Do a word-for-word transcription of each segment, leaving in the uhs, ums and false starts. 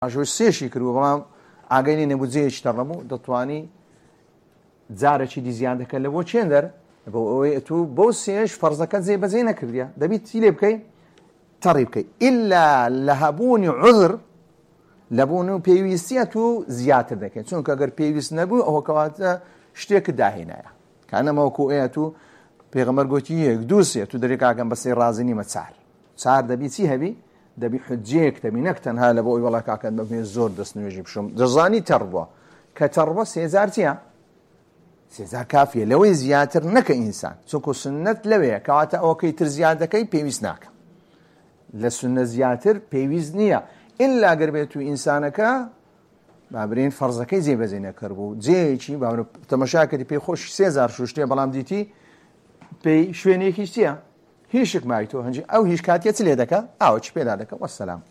ئاژۆی سێشی کردو بەڵام ئاگەی نەبوو جێیەکی تەڕەبوو دەتوانی جارێکی دی زیان دەکەن لە بۆ چێندەر بۆ ئەوەی تو بۆ سێش فەرزەکە جێبەجێ نەکردیە دەبیت چی لێ بکەی تەڕی بکەی ئیلا لە هەبوونی عوذر لەبوون و پێویستیە تو زیاتر دەکەین چونکە ئەگەر پێویست نەبوو ئەوە کەواتە شتێکت داهێنایە کانەمەوەکو ئەیە تو پێغەمبەر گوتی یەک دوو سێ تو دەرێکاکەم بەسەی ڕازی نیمە چار چار دەبی چی هەبی دەبی حجەیەک دەبی نەک تەنها لە بۆ ئەوی وەڵا کاکەن بەمێ زۆر دەست نوێژی بشم دەزانی تەڕ بووە کە تەڕ بووە سێزار چییە سێزار کافیە لەوەی زیاتر نەکە ئینسان چونکە سنەت لەوەیە کەواتە ئەوەکەی تر زیاد دەکەی پێویست ناکە لە سنە زیاتر پێویست نییە ئللا گەر بێت و ئینسانەکە بابرین فەرزەکەی جێبەجێ نەکرد بوو جێیەکی باورە تەمەشاکردی پێی خۆش سێزار شوشتێ بەڵام دیتی پێی شوێنێکی چییە هیچ مای تۆ هەنجی ئەو هیچ کاتیە چ لێ دەکە ئاوە چ پێدا دەکە وەسەلام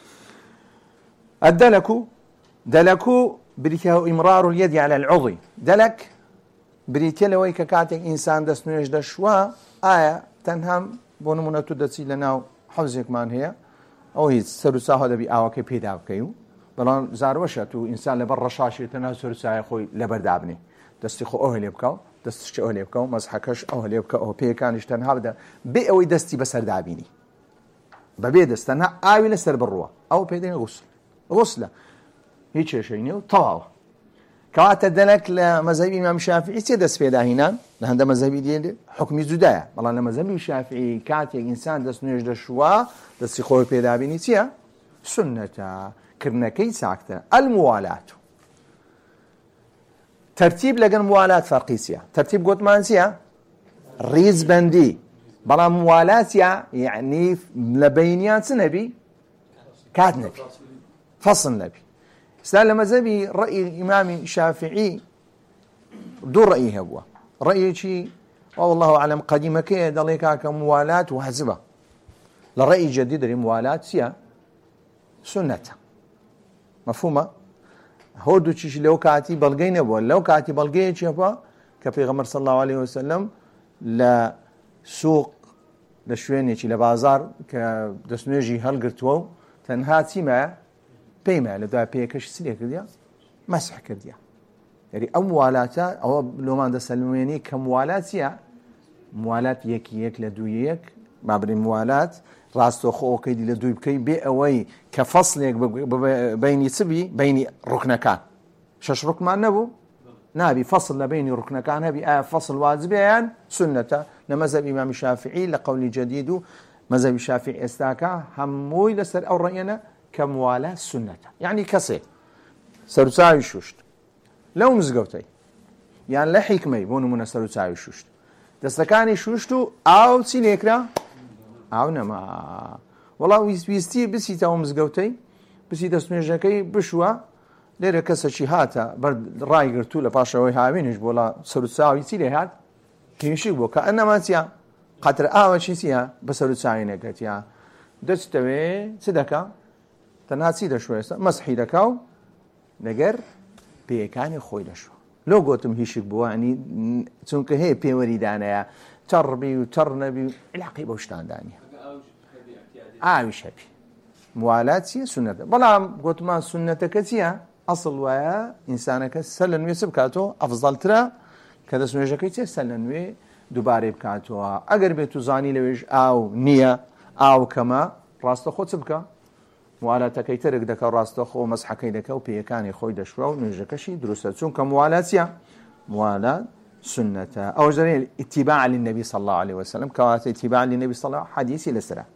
الدلك دلك بریتە ئیمرار اليد على العضو دلك بریتە لەوەی کە کاتێک ئینسان دەست نوێژ دەشوە ئایا تەنها بۆ نمونە تو دەچی لە ناو حەوزێکمان هەیە ئەو هیچ سەر و ساها دەبی ئاوەکەی پێدا بکەی و بەڵام زارۆشە تو ئینسان لەبەر ڕەشاشێت تەنها سەر و سایە خۆی لەبەردابنێ دەستی خۆ ئەوە لێ بکە و دەستشتی ئەوە لێ بکە و مەزحەکەش ئەوە لێ بکە ئەوە پێیەکانیش تەنها بدە بێ ئەوەی دەستی بەسەر دابینی بەبێ دەست تەنها ئاوی لەسەر بڕوە ئەو پێ دێنێ غوسل غوسلە هیچ کێشەی نییە و تەواوە کەواتە دەلک لە مەذهبی ئیمام شافعی چێ دەست پێداهێنان لە هەندە مەذهبی دێنێ حکمی جودایە بەڵام لە مەذهبی شافعی کاتێک ئینسان دەست نوێژ دەشوە دەستی خۆی پێدابینی چییە سنەتە کردنەکەی چاکتە الموالات ترتیب لەگەن موالات فەرقی چییە ترتیب گوتمان چییە ڕیزبەندی بەڵام موالاتە یعنی لە بەینیان چ نەبی کات نەبی فەصل نەبی ستا لە مەذهبی ڕەئی ئیمامی شافعی دوو ڕەئی هەبووە ڕەیەکی والله أعلم قەدیمەکەیە دەڵێ کاکە موالات واجبە لە ڕەئی جەدید دەری موالات چییە سنەتە مەفهومە هۆ دووچیش لەو کاتی بەڵگەی نەبووە لەو کاتی بەڵگەیەکی هەبووە کە پێغەمبەر صلی الله عليه وسلم لە سوق لە شوێنێکی لە بازار کە دەستنوێژی هەڵگرتووە و تەنها چیمایە پێیمە لە دوای پێیەکەش چ لێ کردیە مەسح کردیە یعنی ئەم موالاتە ئەوە لۆمان دەسەلمێنی کە موالات چییە موالات یەکی یەک لە دوو یەک مابرین موالات ڕاستۆخۆکەی لە دووی بکەی بێ ئەوەی کە فەصلێک بینی چبی بینی ڕوکنەکان شەش ڕوکمان نەبوو نابی فەصل لە بینی ڕوکنەکان هەبی ئایا فەصل واجبەیان سنەتە لە مەذهب ئیمامی شافعی لە قەولی جەدید و مەذهبی شافعی ئێستاکە هەمووی لەسەر ئەو ڕەیەنە کە موالات سنەتە یعنی کەسێک سەر و چاوی شوشت لەو مزگەوتەی یان لە حیکمەی بۆ نمونە سەر و چاوی شوشت دەستەکانی شوشت و ئاو چی لێکرا ئاو نەما وەڵا ویستی بچیتەوە مزگەوتەی بچی دەستنوێژەکەی بشووە لێرە کەسەکی هاتە بەر ڕایگرتو لە پاشەوەی هاوێنش بۆ لە سەر و چاوی چی لێ هات کێشی بووە کە ئەنەما چیە قەتر ئاوەکی چییە بە سەر و چاوی نەکەتیە دەستەوێ چ دەکا تەنها چی دەشوێستا مەسحی دەکا و لەگەر پێیەکانی خۆی دەشوە لۆ گۆتم هیچێک بووە ئەنی چونکە هەیە پێوەریدانەیە تەڕبی و تەڕ نەبی و علاقی بەو شتاندانیە ئاویش هەبی موالات چییە سنەتە بەڵام گوتمان سنەتەکە چییە ئەسڵ وایە ئینسانەکە سەر لە نوێ چ بکاتەوە ئەفزەڵترە کە دەست نوێژەکەی چێ سەر لە نوێ دووبارەی بکاتەوە ئەگەر بێت و زانی لەوێژ ئاو نییە ئاو کەمە ڕاستەخۆ چ بکە موالاتەکەی ترک دەکە ڕاستەخۆ مەسحەکەی دەکە و پێیەکانی خۆی دەشوە و نوێژەکەشی دروستە چونکە موالات چییە موالات سنة أو جرين اتباعا للنبي صلى الله عليه وسلم كوات اتباعا للنبي صلى الله عليه وسلم حديثي لسرة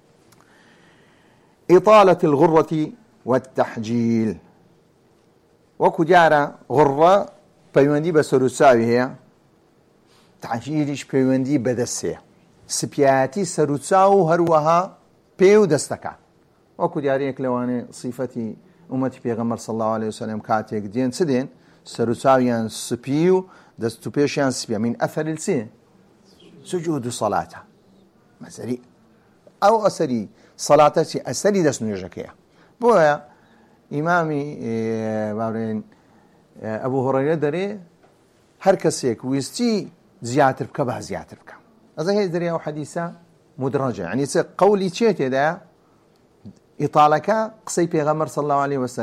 إطالة الغرة والتحجيل وكجارة غرة بيوندي بسروساوي هي تحجيلش بيوندي بدسية سبياتي سروساو هروها بيو دستكا وكجاريك لواني صفتي أمتي بيغمر صلى الله عليه وسلم كاتيك دين سدين سروساويان سبيو دستو بيشان سبيا من أثر السين سجود صلاته مثلي أو أثري صلاتي أثري دست نيجكيا بويا إمامي بابرين أبو هريرة دري هركسيك ويستي زياتر بك به زياتر بك هذا هي دري أو حديثة مدرجة يعني قولي تشيت ده ئیطالەکە قسەی پێغەمبەر صلی الله عليه وسلم